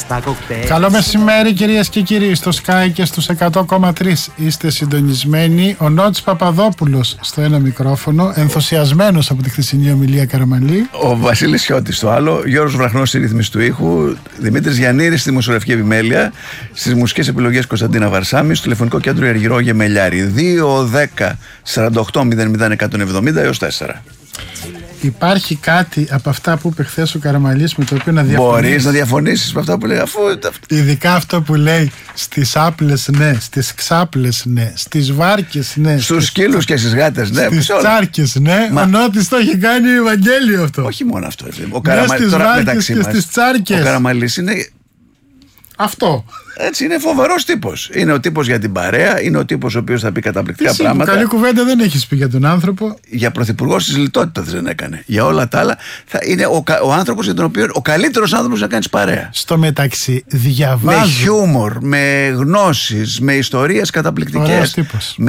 στα κοκτέιλ. Καλό μεσημέρι κυρίες και κύριοι, στο Sky και στους 100,3 είστε συντονισμένοι. Ο Νότης Παπαδόπουλος στο ένα μικρόφωνο, ενθουσιασμένος από τη χθεσινή ομιλία Καραμανλή. Ο Βασίλης Σιώτης στο άλλο, Γιώργος Βραχνός στη ρύθμιση του ήχου, Δημήτρης Γιαννήρης στη δημοσιογραφική επιμέλεια, στις μουσικές επιλογές Κωνσταντίνα Βαρσάμι, στο τηλεφωνικό κέντρο Αργυρό Γεμελιάρη. 2-10-48-00-170 έως 4. Υπάρχει κάτι από αυτά που είπε χθες ο Καραμανλής με το οποίο να διαφωνήσεις? Μπορείς να διαφωνήσεις με αυτά που λέει, αφού... Ειδικά αυτό που λέει στις άπλες ναι, στις ξάπλες ναι, στις βάρκες ναι, στους σκύλους και στις γάτες ναι, στις τσάρκες ναι. Ο Νότης το έχει κάνει Ευαγγέλιο αυτό. Όχι μόνο αυτό. Στις βάρκες και στις τσάρκες. Ο Καραμανλής είναι... αυτό. Έτσι, είναι φοβερός τύπος. Είναι ο τύπος για την παρέα, είναι ο τύπος ο οποίος θα πει καταπληκτικά πράγματα. Καλή κουβέντα δεν έχεις πει για τον άνθρωπο. Για πρωθυπουργός της λιτότητας δεν έκανε. Για όλα τα άλλα θα είναι ο άνθρωπος για τον οποίο ο καλύτερος άνθρωπος να κάνεις παρέα. Στο μεταξύ διαβάζω. Με χιούμορ, με γνώσεις, με ιστορίες καταπληκτικές. Ωραίος τύπος.